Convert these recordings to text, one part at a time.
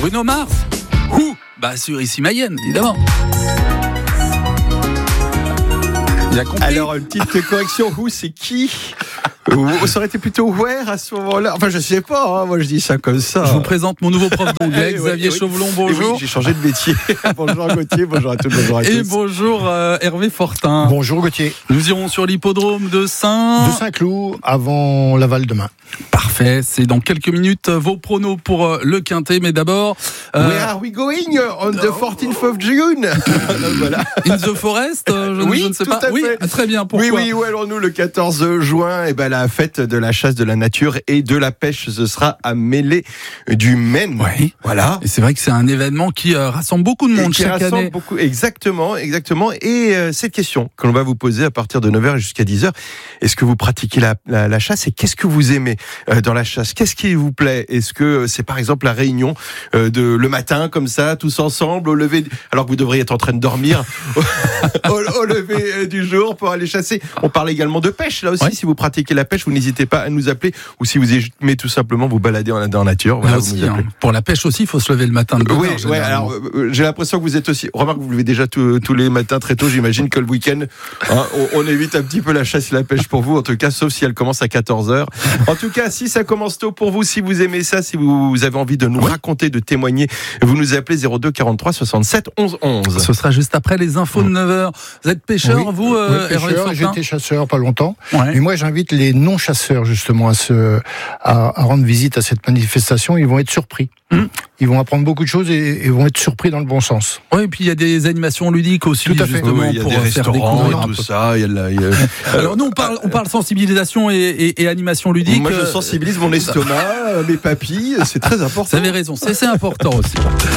Bruno Mars. Ouh, sur Ici Mayenne, évidemment. Il a compris. Alors, une petite correction, Who, c'est qui? Ça aurait été plutôt Where à ce moment-là. Enfin, je sais pas, moi je dis ça comme ça. Je vous présente mon nouveau prof d'anglais, Xavier Chauvelon, bonjour. Oui, j'ai changé de métier. Bonjour Gauthier, bonjour à toutes, bonjour à tous. Et bonjour Hervé Fortin. Bonjour Gauthier. Nous irons sur l'hippodrome de Saint-Cloud avant Laval demain. Parfait, c'est dans quelques minutes vos pronos pour le Quintet, mais d'abord... Where are we going on the 14th of June? Voilà. In the forest, je ne sais pas. Oui, très bien, pourquoi? Oui, où allons-nous le 14 juin? La fête de la chasse, de la nature et de la pêche, ce sera à Mêlée du Maine. Oui, voilà. Et c'est vrai que c'est un événement qui rassemble beaucoup de monde chaque année. Exactement. Et cette question que l'on va vous poser à partir de 9h jusqu'à 10h, est-ce que vous pratiquez la chasse et qu'est-ce que vous aimez dans la chasse? Qu'est-ce qui vous plaît? Est-ce que c'est par exemple la réunion le matin comme ça, tous ensemble, au lever, alors que vous devriez être en train de dormir, au lever du jour pour aller chasser? On parle également de pêche là aussi. Oui. Si vous pratiquez la pêche, vous n'hésitez pas à nous appeler, ou si vous aimez tout simplement vous balader dans la nature. Voilà, aussi, pour la pêche aussi, il faut se lever le matin de bonne heure. Oui, alors j'ai l'impression que vous êtes aussi. Remarque, vous vous levez déjà tous les matins très tôt. J'imagine que le week-end, on évite un petit peu la chasse et la pêche pour vous, en tout cas, sauf si elle commence à 14h. En tout cas, si ça commence tôt pour vous, si vous aimez ça, si vous avez envie de nous raconter, de témoigner, vous nous appelez 02 43 67 11 11. Ce sera juste après les infos de 9h. Vous êtes pêcheur, vous, Hervé Fortin? J'étais chasseur pas longtemps. Ouais. Et moi, j'invite les non-chasseurs justement à rendre visite à cette manifestation. Ils vont être surpris. Ils vont apprendre beaucoup de choses et vont être surpris dans le bon sens. Oui, et puis il y a des animations ludiques aussi. Tout à fait. Justement, il y a pour des faire restaurants découvrir et tout ça. Alors nous, on parle sensibilisation et animation ludique. Moi, je sensibilise mon estomac, mes papilles. C'est très important. Vous avez raison, c'est important aussi.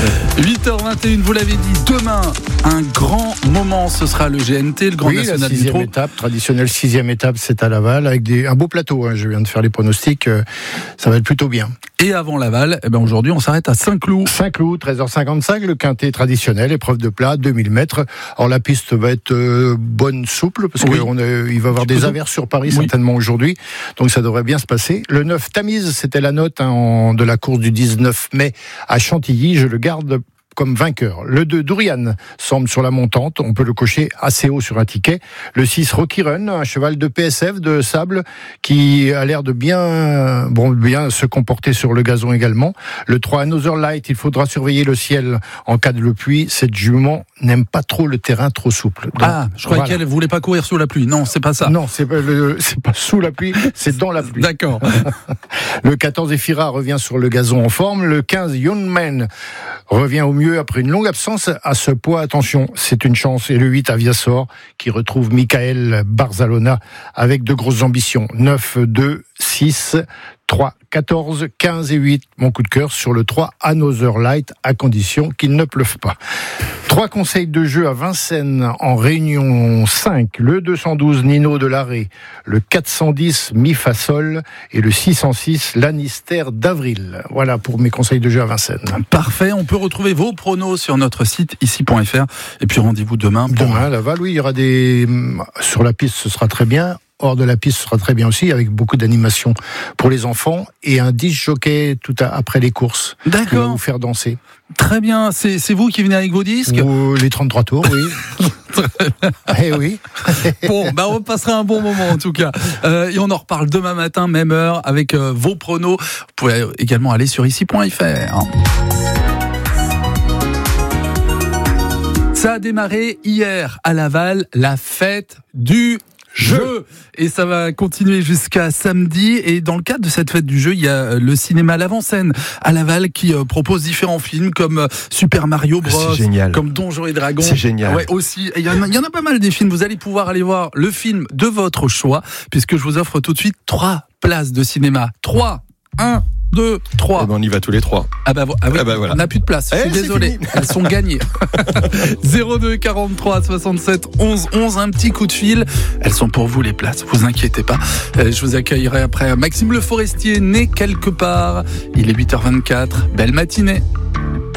8h21, vous l'avez dit, demain, un grand moment, ce sera le GNT, le Grand National du Trot. Traditionnelle 6e étape, c'est à Laval, avec un beau plateau. Je viens de faire les pronostics, ça va être plutôt bien. Et avant Laval, aujourd'hui, on s'arrête à Saint-Cloud. Saint-Cloud, 13h55, le quintet traditionnel, épreuve de plat, 2000 mètres. Alors la piste va être bonne, souple, parce qu'il va y avoir des averses sur Paris certainement aujourd'hui, donc ça devrait bien se passer. Le 9 Tamise, c'était la note de la course du 19 mai à Chantilly, je le garde comme vainqueur. Le 2, Dourian, semble sur la montante, on peut le cocher assez haut sur un ticket. Le 6, Rocky Run, un cheval de PSF, de sable, qui a l'air de bien se comporter sur le gazon également. Le 3, Another Light, il faudra surveiller le ciel en cas de pluie. Cette jument n'aime pas trop le terrain trop souple. Donc, je croyais qu'elle voulait pas courir sous la pluie. Non, c'est pas ça. Non, c'est pas sous la pluie, c'est dans la pluie. D'accord. Le 14, Ephira, revient sur le gazon en forme. Le 15, Young Man, revient au mieux après une longue absence. À ce poids, attention, c'est une chance. Et le 8, Aviasor, qui retrouve Michael Barzalona avec de grosses ambitions. 9, 2, 6, 3, 14, 15 et 8. Mon coup de cœur sur le 3, Another Light, à condition qu'il ne pleuve pas. 3 conseils de jeu à Vincennes en réunion 5. Le 212, Nino de Larrey. Le 410, Mifasol. Et le 606, Lannister d'Avril. Voilà pour mes conseils de jeu à Vincennes. Parfait. On peut retrouver vos pronos sur notre site ici.fr. Et puis rendez-vous demain. Demain à Laval, il y aura sur la piste, ce sera très bien. Hors de la piste, ce sera très bien aussi, avec beaucoup d'animation pour les enfants et un disc jockey après les courses. D'accord. Qui va vous faire danser. Très bien. C'est vous qui venez avec vos disques? Les 33 tours, oui. Eh oui. Bon, on passera un bon moment en tout cas. Et on en reparle demain matin, même heure, avec vos pronos. Vous pouvez également aller sur ici.fr. Ça a démarré hier à Laval, la fête du jeu. Et ça va continuer jusqu'à samedi. Et dans le cadre de cette fête du jeu, il y a le cinéma L'Avant-Scène à Laval qui propose différents films comme Super Mario Bros, comme Donjons et Dragons. C'est génial. Ouais, aussi. Il y en a pas mal des films. Vous allez pouvoir aller voir le film de votre choix, puisque je vous offre tout de suite 3 places de cinéma. 3, 1, 2, 3. On y va tous les 3. Voilà. On n'a plus de place. Je suis désolé. Elles sont gagnées. 02 43 67 11 11. Un petit coup de fil. Elles sont pour vous les places. Vous inquiétez pas. Je vous accueillerai après Maxime Le Forestier, né quelque part. Il est 8h24. Belle matinée.